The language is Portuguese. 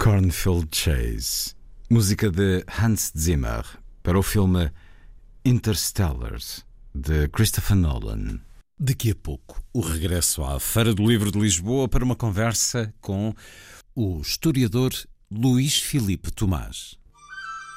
Cornfield Chase, música de Hans Zimmer para o filme Interstellar, de Christopher Nolan. Daqui a pouco, o regresso à Feira do Livro de Lisboa para uma conversa com o historiador Luís Filipe Tomás.